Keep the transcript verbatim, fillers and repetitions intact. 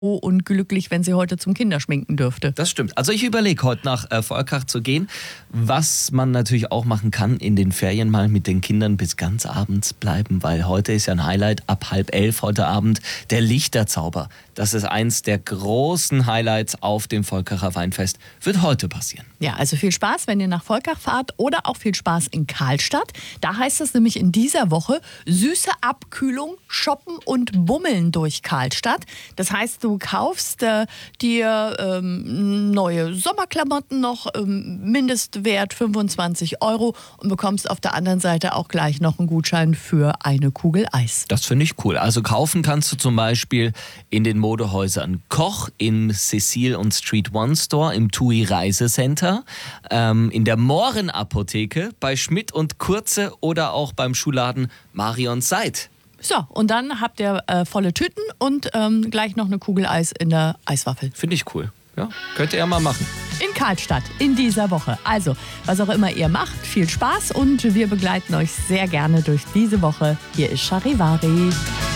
und glücklich, wenn sie heute zum Kinderschminken dürfte. Das stimmt. Also ich überlege, heute nach äh, Volkach zu gehen. Was man natürlich auch machen kann, in den Ferien mal mit den Kindern bis ganz abends bleiben, weil heute ist ja ein Highlight, ab halb elf heute Abend, der Lichterzauber. Das ist eins der großen Highlights auf dem Volkacher Weinfest. Wird heute passieren. Ja, also viel Spaß, wenn ihr nach Volkach fahrt oder auch viel Spaß in Karlstadt. Da heißt es nämlich in dieser Woche süße Abkühlung, shoppen und bummeln durch Karlstadt. Das heißt, du kaufst äh, dir ähm, neue Sommerklamotten noch, ähm, Mindestwert fünfundzwanzig Euro und bekommst auf der anderen Seite auch gleich noch einen Gutschein für eine Kugel Eis. Das finde ich cool. Also kaufen kannst du zum Beispiel in den Modehäusern Koch, im Cecil und Street One Store, im T U I Reisecenter, ähm, in der Mohren Apotheke, bei Schmidt und Kurze oder auch beim Schuhladen Marion Seid. So, und dann habt ihr äh, volle Tüten und ähm, gleich noch eine Kugel Eis in der Eiswaffel. Finde ich cool. Ja, könnt ihr ja mal machen. In Karlstadt in dieser Woche. Also, was auch immer ihr macht, viel Spaß und wir begleiten euch sehr gerne durch diese Woche. Hier ist Charivari.